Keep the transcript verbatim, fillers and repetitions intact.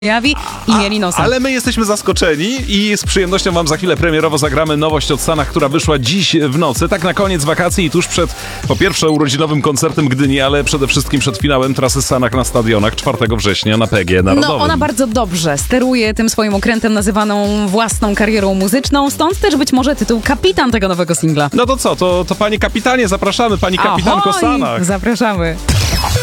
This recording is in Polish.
pojawi i mieli nosa. Ale my jesteśmy zaskoczeni i z przyjemnością wam za chwilę premierowo zagramy nowość od Sanach, która wyszła dziś w nocy, tak na koniec wakacji i tuż przed, po pierwsze, urodzinowym koncertem Gdyni, ale przede wszystkim przed finałem trasy Sanach na stadionach czwartego września na P G Narodowym. No, ona bardzo dobrze steruje tym swoim okrętem nazywaną własną karierą muzyczną, stąd też być może tytuł kapitan tego nowego singla. No to co, to, to panie kapitanie, zapraszamy, pani kapitanko Ahoj! Sanach. Zapraszamy.